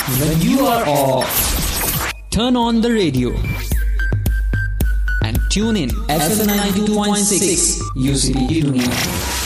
When you are off, turn on the radio and tune in FM 92.6 UCD Dunia.